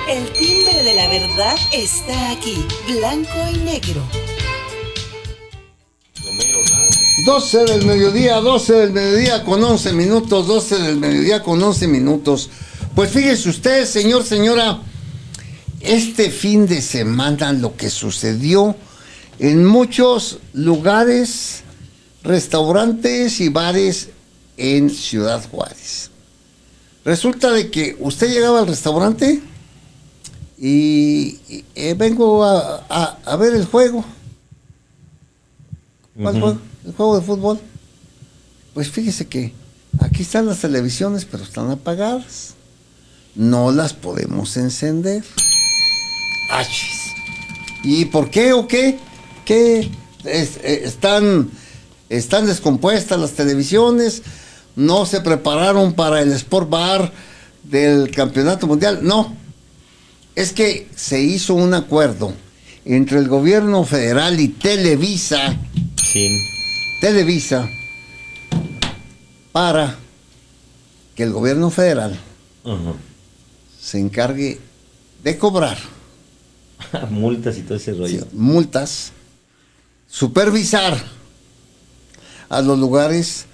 El timbre de la verdad está aquí, blanco y negro. 12 del mediodía con 11 minutos, 12 del mediodía con 11 minutos. Pues fíjese usted, señor, señora, este fin de semana lo que sucedió en muchos lugares, restaurantes y bares en Ciudad Juárez. Resulta de que usted llegaba al restaurante y vengo a ver el juego. ¿Cuál juego? El juego de fútbol. Pues fíjese que aquí están las televisiones, pero están apagadas. No las podemos encender. ¡Achis! ¿Y por qué o qué? ¿Qué? Están descompuestas las televisiones, no se prepararon para el Sport Bar del Campeonato Mundial. No, es que se hizo un acuerdo entre el gobierno federal y Televisa. Sí. Televisa, para que el gobierno federal se encargue de cobrar multas y todo ese rollo. Sí, multas, supervisar a los lugares